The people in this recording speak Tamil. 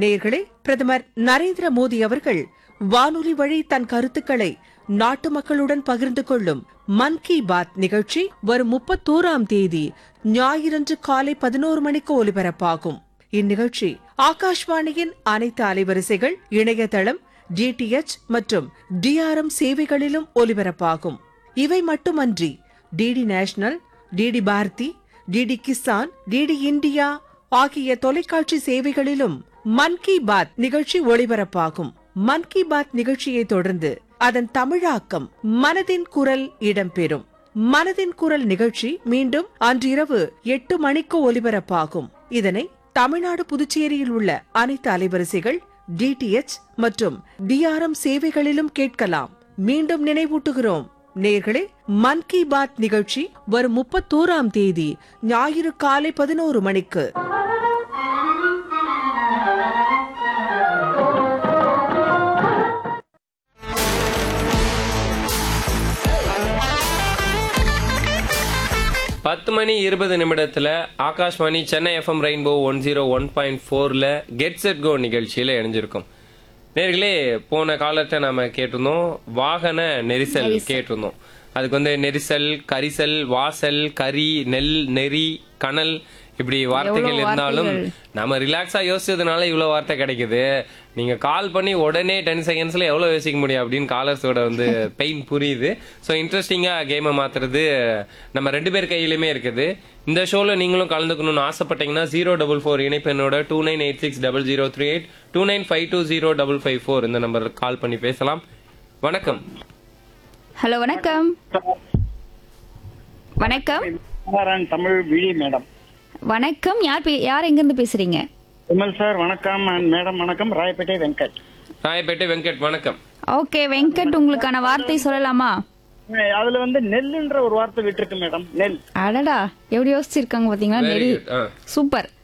நேயர்களே, பிரதமர் நரேந்திர மோடி அவர்கள் வானொலி வழி தன் கருத்துக்களை நாட்டு மக்களுடன் பகிர்ந்து கொள்ளும் மன் கி பாத் நிகழ்ச்சி வரும் 31ஆம் தேதி ஞாயிறன்று காலை 11 மணிக்கு ஒலிபரப்பாகும். இந்நிகழ்ச்சி ஆகாஷ்வாணியின் அனைத்து அலைவரிசைகள், இணையதளம், டிடிஎச் மற்றும் டிஆர்எம் சேவைகளிலும் ஒலிபரப்பாகும். இவை மட்டுமன்றி DD national, DD Bharathi, DD Kisan, DD India ஆகிய தொலைக்காட்சி சேவைகளிலும் மன் கி பாத் நிகழ்ச்சி ஒளிபரப்பாகும். மன் கி பாத் நிகழ்ச்சியை தொடர்ந்து அதன் தமிழாக்கம் மனதின் குரல் இடம்பெறும். மனதின் குரல் நிகழ்ச்சி மீண்டும் அன்றிரவு 8 மணிக்கு ஒலிபரப்பாகும். இதனை தமிழ்நாடு, புதுச்சேரியில் உள்ள அனைத்து அலைவரிசைகள், டிடிஎச் மற்றும் டிஆர்எம் சேவைகளிலும் கேட்கலாம். மீண்டும் நினைவூட்டுகிறோம் நேயர்களே, மன் கி பாத் நிகழ்ச்சி வரும் 31ஆம் தேதி ஞாயிறு காலை 11 மணிக்கு. பத்து மணி 20 நிமிடத்துல Akashvani Chennai FM rainbow 101.4ல get set go நிகழ்ச்சியில இணைஞ்சிருக்கோம். நேர்களே, போன காலத்தை நாம கேட்டிருந்தோம், வாகன நெரிசல் கேட்டிருந்தோம். அதுக்கு நெரிசல், கரிசல், வாசல், கரி, நெல், நெறி, கனல், இப்படி வார்த்தைகள் இருந்தாலும் நம்ம ரிலாக்ஸா யோசிச்சதுனால இவ்வளவு வார்த்தை கிடைக்குது. நீங்க கால் பண்ணி உடனே 10 செகண்ட்ஸ்ல எவ்வளவு யோசிக்க முடியும் அப்படின்னு காலர்ஸோட பெயின் புரியுது. ஸோ இன்ட்ரெஸ்டிங்கா கேமை மாத்துறது நம்ம 2 பேர் கையிலுமே இருக்குது. இந்த ஷோல நீங்களும் கலந்துக்கணும்னு ஆசைப்பட்டீங்கன்னா 044 இணைப்பெண்ணோட 29860038 29520554 இந்த நம்பருக்கு கால் பண்ணி பேசலாம். வணக்கம். ஹலோ, வணக்கம். வணக்கம் தமிழ் விழி மேடம். வணக்கம். யார் எங்க இருந்து பேசுறீங்க? விமல் சார் வணக்கம். மேடம் வணக்கம். ராயப்பேட்டை வெங்கட். ராயப்பேட்டை வெங்கட் வணக்கம். ஓகே வெங்கட், உங்களுக்கான வார்த்தை சொல்லலாமா? அதுல நெல்லுன்ற ஒரு வார்த்தை விட்டுருக்கு மேடம். நெல். அடடா, எப்படி யோசிச்சிருக்காங்க பாத்தீங்களா? நெல். சூப்பர்.